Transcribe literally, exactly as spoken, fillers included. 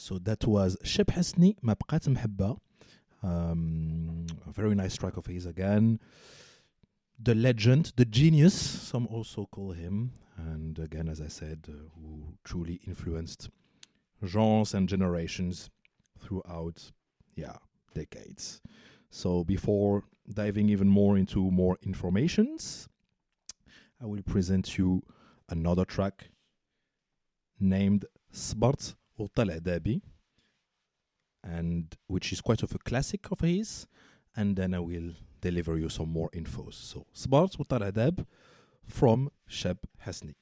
So that was Sheb Hasni, ما بقات محبة. Um, a very nice track of his again. The legend, the genius, some also call him. And again, as I said, uh, who truly influenced genres and generations throughout, yeah, decades. So before diving even more into more informations, I will present you another track named Sbart وطلع دابي, and which is quite of a classic of his, and then I will deliver you some more infos. So Sbart وطلع داب from Sheb Hasni.